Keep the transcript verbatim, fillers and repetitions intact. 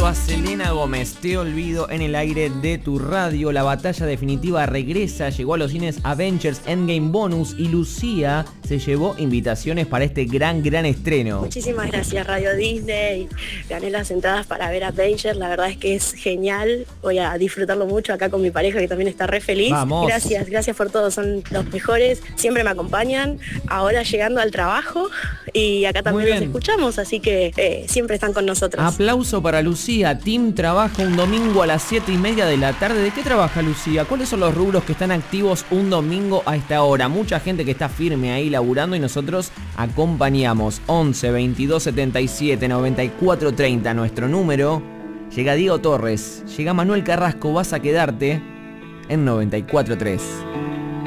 a Selena Gómez, Te olvido en el aire de tu radio. La batalla definitiva regresa, llegó a los cines Avengers Endgame Bonus y Lucía se llevó invitaciones para este gran, gran estreno. Muchísimas gracias Radio Disney, gané las entradas para ver Avengers, la verdad es que es genial, voy a disfrutarlo mucho acá con mi pareja que también está re feliz. Vamos. Gracias, gracias por todo, son los mejores, siempre me acompañan, ahora llegando al trabajo y acá también los escuchamos, así que eh, siempre están con nosotros. Aplauso para Lucía. Team trabaja un domingo a las siete y media de la tarde. ¿De qué trabaja Lucía? ¿Cuáles son los rubros que están activos un domingo a esta hora? Mucha gente que está firme ahí laburando y nosotros acompañamos. once, veintidós, setenta y siete, noventa y cuatro, treinta nuestro número. Llega Diego Torres, llega Manuel Carrasco. Vas a quedarte en noventa y cuatro tres.